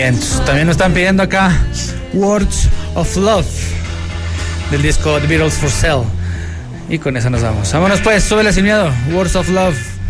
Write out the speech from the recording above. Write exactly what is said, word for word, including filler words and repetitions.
Bien, también nos están pidiendo acá Words of Love del disco The Beatles for Sale. Y con eso nos vamos. Vámonos pues, súbele sin miedo. Words of Love.